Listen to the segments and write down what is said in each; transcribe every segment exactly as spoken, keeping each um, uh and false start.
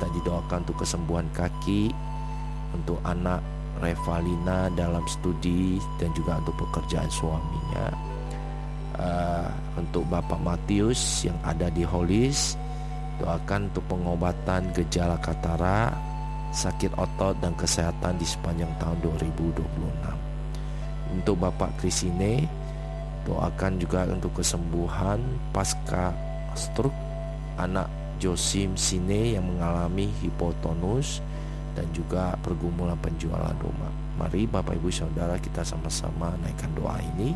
kita didoakan untuk kesembuhan kaki, untuk anak Revalina dalam studi dan juga untuk pekerjaan suaminya. Uh, untuk Bapak Matius yang ada di Holis, doakan untuk pengobatan gejala katara, sakit otot dan kesehatan di sepanjang tahun dua ribu dua puluh enam. Untuk Bapak Krisine, doakan juga untuk kesembuhan pasca stroke anak Josim Sine yang mengalami hipotonus dan juga pergumulan penjualan rumah. Mari Bapak Ibu Saudara kita sama-sama naikkan doa ini.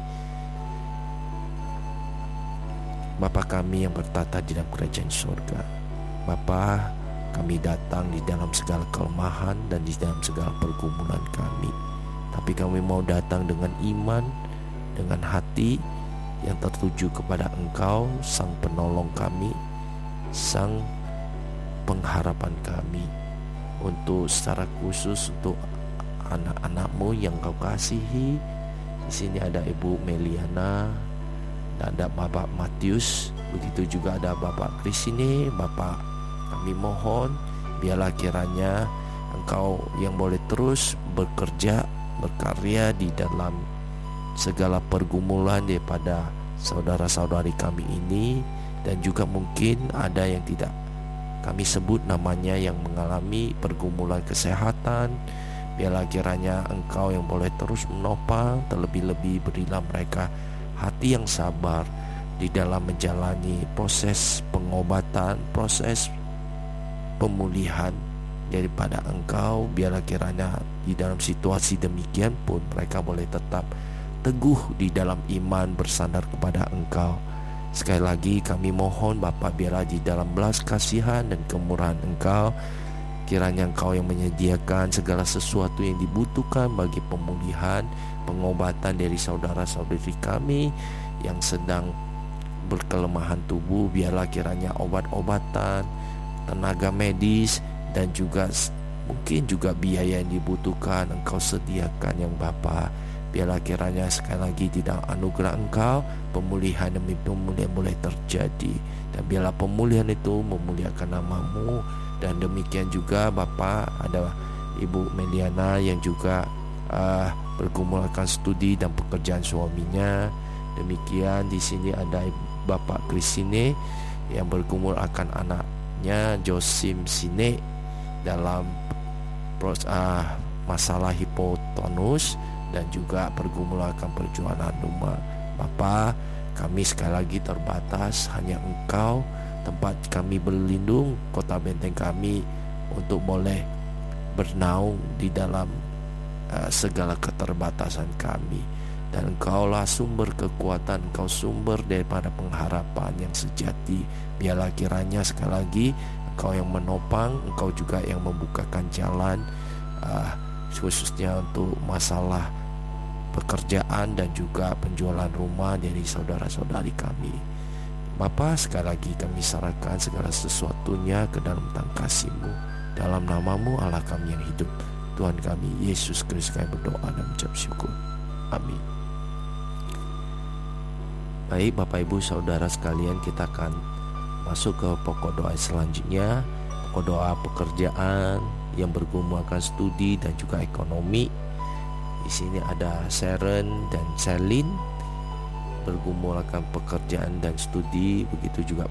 Bapa kami yang bertata di dalam kerajaan surga, Bapa, kami datang di dalam segala kelemahan dan di dalam segala pergumulan kami, tapi kami mau datang dengan iman, dengan hati yang tertuju kepada Engkau, Sang Penolong kami, Sang pengharapan kami. Untuk secara khusus untuk anak-anak-Mu yang Kau kasihi. Di sini ada Ibu Meliana dan ada Bapak Matius, begitu juga ada Bapak Krisine. Bapak, kami mohon biarlah kiranya Engkau yang boleh terus bekerja, berkarya di dalam segala pergumulan daripada saudara-saudari kami ini, dan juga mungkin ada yang tidak kami sebut namanya yang mengalami pergumulan kesehatan. Biarlah kiranya Engkau yang boleh terus menopang, terlebih-lebih berilah mereka hati yang sabar di dalam menjalani proses pengobatan, proses pemulihan daripada Engkau. Biarlah kiranya di dalam situasi demikian pun mereka boleh tetap teguh di dalam iman, bersandar kepada Engkau. Sekali lagi kami mohon Bapa, biarlah di dalam belas kasihan dan kemurahan Engkau, kiranya Engkau yang menyediakan segala sesuatu yang dibutuhkan bagi pemulihan, pengobatan dari saudara-saudari kami yang sedang berkelemahan tubuh. Biarlah kiranya obat-obatan, tenaga medis, dan juga mungkin juga biaya yang dibutuhkan Engkau sediakan yang Bapa. Biarlah kiranya sekali lagi di dalam anugerah Engkau, pemulihan demi pemulihan boleh terjadi, dan biarlah pemulihan itu memuliakan nama-Mu. Dan demikian juga Bapa, ada Ibu Meliana yang juga uh, bergumulkan studi dan pekerjaan suaminya. Demikian di sini ada Bapak Krisine yang bergumul akan anaknya Josim Sine dalam pros, uh, masalah hipotonus dan juga bergumul akan perjuangan rumah. Bapa, kami sekali lagi terbatas, hanya Engkau tempat kami berlindung, kota benteng kami untuk boleh bernaung di dalam uh, segala keterbatasan kami. Dan Engkaulah sumber kekuatan, Engkau sumber daripada pengharapan yang sejati. Biarlah kiranya sekali lagi Engkau yang menopang, Engkau juga yang membukakan jalan, uh, khususnya untuk masalah pekerjaan dan juga penjualan rumah dari saudara-saudari kami. Bapa, sekali lagi kami serahkan segala sesuatunya ke dalam tangan kasih-Mu. Dalam nama-Mu Allah kami yang hidup, Tuhan kami Yesus Kristus, kami berdoa dan mengucap syukur. Amin. Baik Bapak Ibu Saudara sekalian, kita akan masuk ke pokok doa selanjutnya. Pokok doa pekerjaan yang bergumul akan studi dan juga ekonomi. Di sini ada Sharon dan Celine bergumul akan pekerjaan dan studi, begitu juga